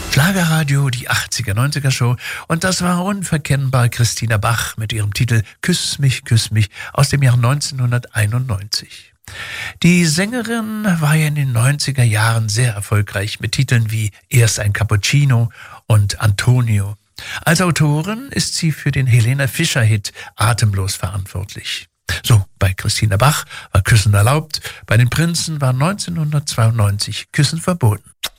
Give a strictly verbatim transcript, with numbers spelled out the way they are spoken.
Schlagerradio, die achtziger, neunziger Show. Und das war unverkennbar Christina Bach mit ihrem Titel Küss mich, küss mich aus dem Jahr neunzehnhunderteinundneunzig. Die Sängerin war ja in den neunziger Jahren sehr erfolgreich mit Titeln wie Erst ein Cappuccino und Antonio. Als Autorin ist sie für den Helene Fischer-Hit Atemlos verantwortlich. So, bei Christina Bach war Küssen erlaubt, bei den Prinzen war neunzehnhundertzweiundneunzig Küssen verboten.